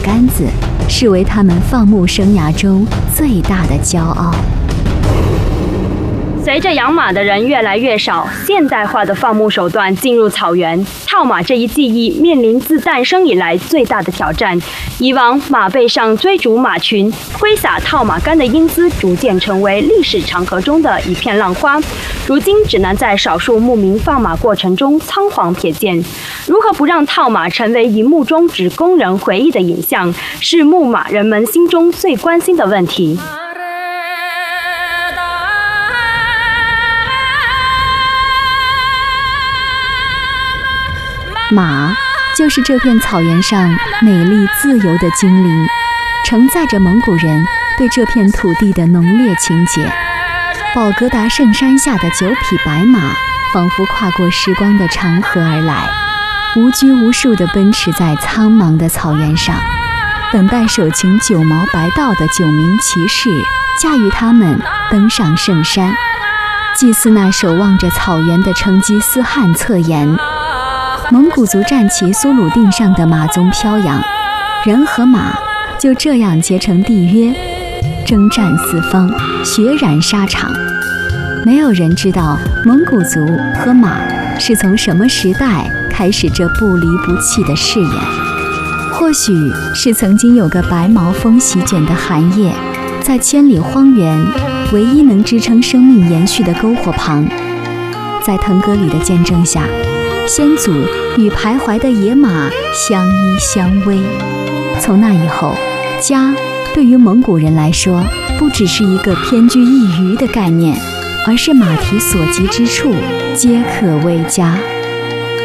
杆子，视为他们放牧生涯中最大的骄傲。 随着养马的人越来越少，现代化的放牧手段进入草原，套马这一技艺面临自诞生以来最大的挑战。以往马背上追逐马群、挥洒套马杆的英姿，逐渐成为历史长河中的一片浪花，如今只能在少数牧民放马过程中仓皇瞥见。如何不让套马成为荧幕中只供人回忆的影像，是牧马人们心中最关心的问题。 马就是这片草原上美丽自由的精灵，承载着蒙古人对这片土地的浓烈情结。宝格达圣山下的9匹白马，仿佛跨过时光的长河而来，无拘无束地奔驰在苍茫的草原上，等待手擎9毛白道的9名骑士驾驭它们登上圣山，祭祀那守望着草原的成吉思汗侧颜。蒙古族战旗苏鲁定上的马鬃飘扬，人和马就这样结成缔约，征战四方，血染沙场。没有人知道蒙古族和马是从什么时代开始这不离不弃的誓言。或许是曾经有个白毛风席卷的寒夜，在千里荒原唯一能支撑生命延续的篝火旁，在腾格里的见证下，先祖与徘徊的野马相依相偎。从那以后，家对于蒙古人来说，不只是一个偏居一隅的概念，而是马蹄所及之处皆可为家。